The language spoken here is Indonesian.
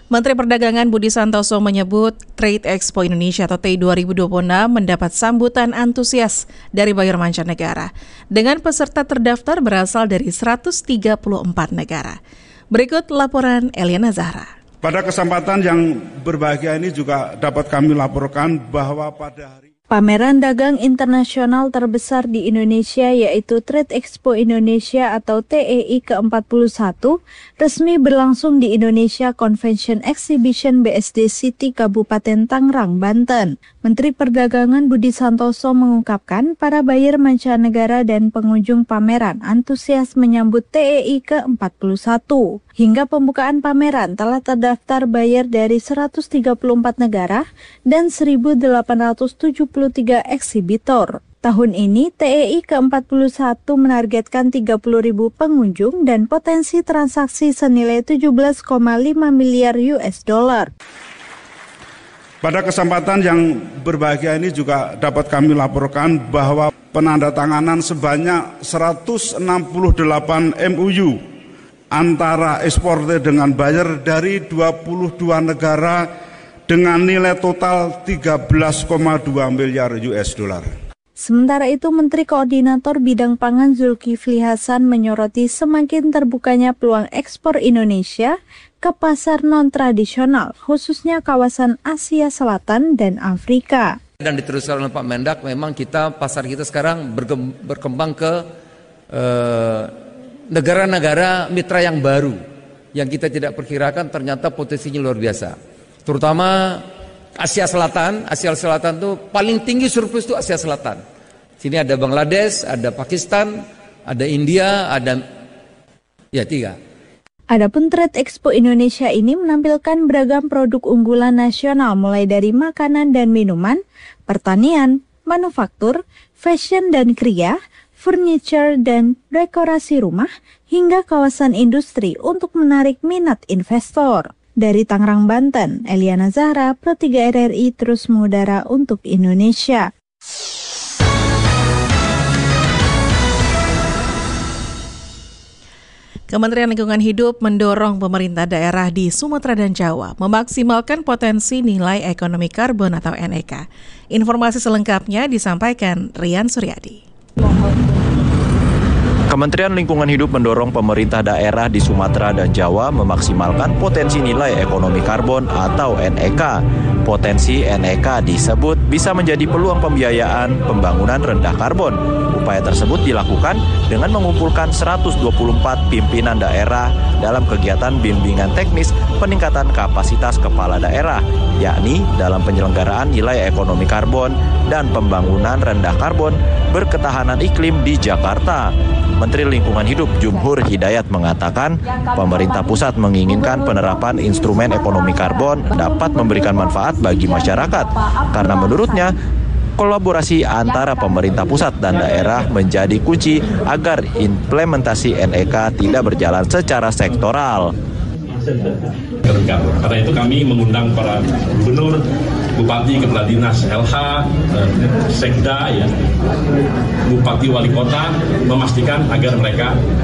Menteri Perdagangan Budi Santoso menyebut Trade Expo Indonesia atau TEI 2026 mendapat sambutan antusias dari buyer mancanegara dengan peserta terdaftar berasal dari 134 negara. Berikut laporan Eliana Zahra. Pada kesempatan yang berbahagia ini juga dapat kami laporkan bahwa pada hari pameran dagang internasional terbesar di Indonesia yaitu Trade Expo Indonesia atau TEI ke-41 resmi berlangsung di Indonesia Convention Exhibition BSD City Kabupaten Tangerang, Banten. Menteri Perdagangan Budi Santoso mengungkapkan para buyer mancanegara dan pengunjung pameran antusias menyambut TEI ke-41. Hingga pembukaan pameran telah terdaftar buyer dari 134 negara dan 1.873 eksibitor. Tahun ini, TEI ke-41 menargetkan 30.000 pengunjung dan potensi transaksi senilai 17,5 miliar US dollar. Pada kesempatan yang berbahagia ini juga dapat kami laporkan bahwa penandatanganan sebanyak 168 MOU antara eksportir dengan buyer dari 22 negara dengan nilai total 13,2 miliar US dollar. Sementara itu, Menteri Koordinator Bidang Pangan Zulkifli Hasan menyoroti semakin terbukanya peluang ekspor Indonesia ke pasar non-tradisional, khususnya kawasan Asia Selatan dan Afrika. Dan diteruskan oleh Pak Mendak, memang pasar kita sekarang berkembang ke negara-negara mitra yang baru, yang kita tidak perkirakan ternyata potensinya luar biasa. Terutama Asia Selatan itu paling tinggi surplus itu Asia Selatan. Sini ada Bangladesh, ada Pakistan, ada India, ada 3. Adapun Trade Expo Indonesia ini menampilkan beragam produk unggulan nasional mulai dari makanan dan minuman, pertanian, manufaktur, fashion dan kriya, furniture dan dekorasi rumah, hingga kawasan industri untuk menarik minat investor. Dari Tangerang, Banten, Eliana Zahra, Pro 3 RRI terus mengudara untuk Indonesia. Kementerian Lingkungan Hidup mendorong pemerintah daerah di Sumatera dan Jawa memaksimalkan potensi nilai ekonomi karbon atau NEK. Informasi selengkapnya disampaikan Rian Suryadi. Kementerian Lingkungan Hidup mendorong pemerintah daerah di Sumatera dan Jawa memaksimalkan potensi nilai ekonomi karbon atau NEK. Potensi NEK disebut bisa menjadi peluang pembiayaan pembangunan rendah karbon. Upaya tersebut dilakukan dengan mengumpulkan 124 pimpinan daerah dalam kegiatan bimbingan teknis peningkatan kapasitas kepala daerah, yakni dalam penyelenggaraan nilai ekonomi karbon dan pembangunan rendah karbon berketahanan iklim di Jakarta. Menteri Lingkungan Hidup Jumhur Hidayat mengatakan pemerintah pusat menginginkan penerapan instrumen ekonomi karbon dapat memberikan manfaat bagi masyarakat karena menurutnya kolaborasi antara pemerintah pusat dan daerah menjadi kunci agar implementasi NEK tidak berjalan secara sektoral. Karena itu kami mengundang para gubernur, bupati, kepala dinas, LH, sekda, bupati, wali kota memastikan agar mereka